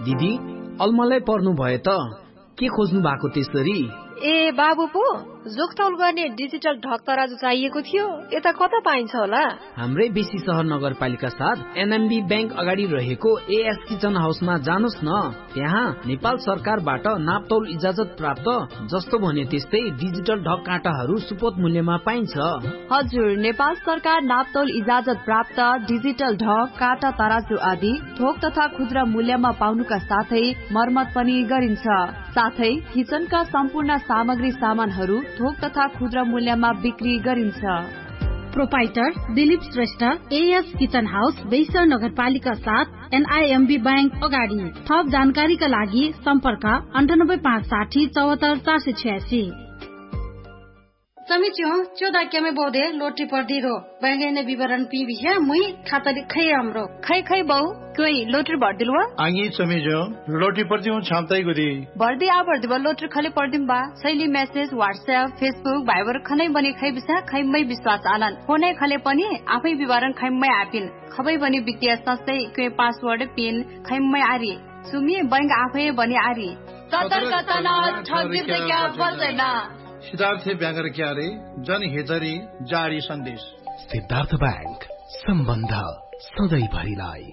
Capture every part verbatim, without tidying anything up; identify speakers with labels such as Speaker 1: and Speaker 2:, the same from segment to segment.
Speaker 1: दिदी अलमलै पर्नु भयो त के खोज्नु भएको त्यसरी?
Speaker 2: ए बाबु पो जोखतौल गर्ने डिजिटल ढक तराजु चाहिएको थियो। यता कता पाइन्छ होला?
Speaker 1: हाम्रै बेसी सहर नगरपालिका साथ एनएमबी बैंक अगाडि रहेको एएस किचन हाउसमा जानुस् न। त्यहाँ नेपाल सरकारबाट नापतौल इजाजत प्राप्त जस्तो भने त्यस्तै डिजिटल ढक काँटाहरू सुपथ मूल्यमा पाइन्छ।
Speaker 3: हजुर, नेपाल सरकार नापतौल इजाजत प्राप्त डिजिटल ढक काँटा तराजु आदि थोक तथा खुद्रा मूल्यमा पाउनुका साथै मर्मत पनि गरिन्छ। साथै किचनका सम्पूर्ण सामग्री सामानहरू थोक तथा खुद्रा मूल्यमा बिक्री गरिन्छ।
Speaker 4: Proprietor Dilip Shrestha, as kitchen house, बेइसर नगरपालिका साथ एनआईएमबी बैंक अगाडि। थप जानकारीका लागि सम्पर्क अन्ठानब्बे पाँच साठी चौहत्तर चार सय छ्यासी।
Speaker 5: समितियों चौदह के में बोधे लोटी पर दीरो बैंगे ने विवरण पी भी है मुई खाता दिखाई हमरो
Speaker 2: खै खै बहु कोई लोटर भर दिलवा
Speaker 6: आंगी समिजो लोटी पर दिउ छामताई गुदी
Speaker 2: भर्दी आ भर्दी बा लोटर खले पर दिम बा शैली मैसेज व्हाट्सएप फेसबुक भाइबर खनै बनी खै बिसा खैमै विश्वास आलन फोनै खले पनि आफै विवरण खैमै आपिन खबै बनी वित्तीय संस्थै के पासवर्ड पिन खैमै आरी सुमी बैंक आफै बनी आरी सतर्कता न ठगी क्या बल्दैन।
Speaker 6: सिद्धार्थ ब्याङ्गर क्यारे जनहितरी जारी सन्देश।
Speaker 7: सिद्धार्थ बैंक सम्बन्ध सधैँभरिलाई।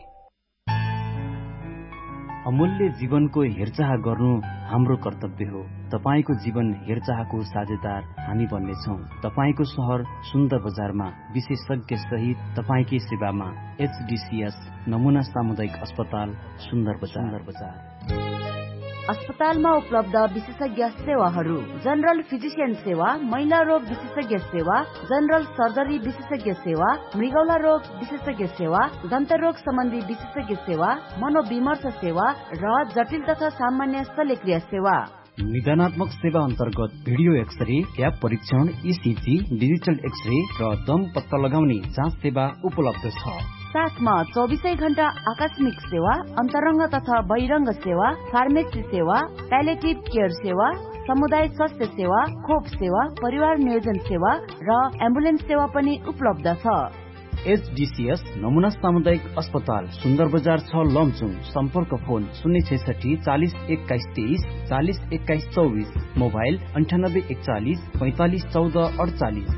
Speaker 8: अमूल्य जीवनको हेरचाह गर्नु हाम्रो कर्तव्य हो। तपाईको जीवन हेरचाहको साझेदार हामी बन्नेछौँ। तपाईको शहर सुन्दर बजारमा विशेषज्ञ सहित तपाईकै सेवामा एचडीसीएस नमुना सामुदायिक अस्पताल सुन्दर बजार।
Speaker 3: अस्पतालमा उपलब्ध विशेषज्ञ सेवाहरू: जनरल फिजिशियन सेवा, महिला रोग विशेषज्ञ सेवा, जनरल सर्जरी विशेषज्ञ सेवा, मृगौला रोग विशेषज्ञ सेवा, दन्त रोग सम्बन्धी विशेषज्ञ सेवा, मनोविमर्श सेवा र जटिल तथा सामान्य शल्यक्रिया सेवा।
Speaker 8: निदानात्मक सेवा अन्तर्गत भिडियो एक्सरे, क्याप परीक्षण, ईसीजी, डिजिटल एक्सरे र दम पत्ता लगाउने जाँच सेवा उपलब्ध छ।
Speaker 3: साथमा चौबिसै घण्टा आकस्मिक सेवा, अन्तरङ्ग तथा बहिरङ्ग सेवा, फार्मेसी सेवा, प्यालेटिभ केयर सेवा, समुदाय स्वास्थ्य सेवा, खोप सेवा, परिवार नियोजन सेवा र एम्बुलेन्स सेवा पनि उपलब्ध छ।
Speaker 8: एचडीसीएस नमुना सामुदायिक अस्पताल सुन्दर बजार छ लमचुङ। सम्पर्क फोन शून्य छैसठी चालिस एक्काइस तेइस चालिस एक्काइस चौबिस, मोबाइल अन्ठानब्बे एकचालिस पैंतालिस चौध अडचालिस।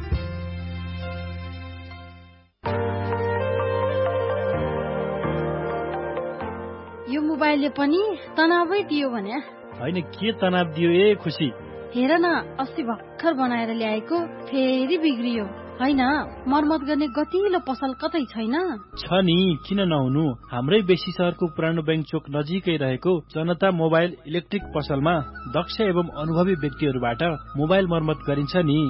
Speaker 5: यो मोबाइलले पनि तनावै दियो भने
Speaker 9: होइन के तनाव दियो ए खुसी?
Speaker 5: हेर न अस्ति भर्खर बनाएर ल्याएको फेरि बिग्रियो। होइन मर्मत गर्ने गतिलो पसल कतै छैन?
Speaker 9: छ नि, किन नहुनु। हाम्रै बेसी सहरको पुरानो बैंक चोक नजिकै रहेको जनता मोबाइल इलेक्ट्रिक पसलमा दक्ष एवं अनुभवी व्यक्तिहरूबाट मोबाइल मर्मत गरिन्छ नि।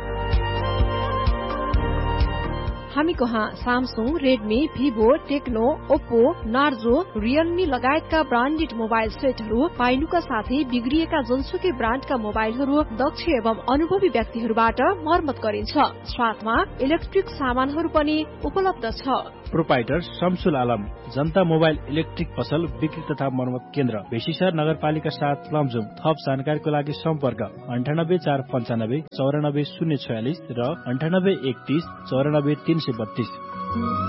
Speaker 2: हामी कहाँ Samsung, Redmi, Vivo, Tecno, Oppo, Narzo, Realme लगायतका ब्रान्डेड मोबाइल सेटहरू पाइनुका साथै बिग्रिएका जुनसुकै ब्रान्डका मोबाइलहरू दक्ष एवं अनुभवी व्यक्तिहरूबाट मर्मत गरिन्छ। साथमा इलेक्ट्रिक सामानहरू पनि उपलब्ध छ।
Speaker 9: प्रोपाइटर शमसुल आलम, जनता मोबाइल इलेक्ट्रिक पसल बिक्री तथा मर्मत केन्द्र, बेसीसर नगरपालिका साथ लमजुङ। थप जानकारीको लागि सम्पर्क अन्ठानब्बे चार पन्चानब्बे चौरानब्बे शून्य छयालिस र अन्ठानब्बे एकतीस चौरानब्बे तीन सय बत्तीस।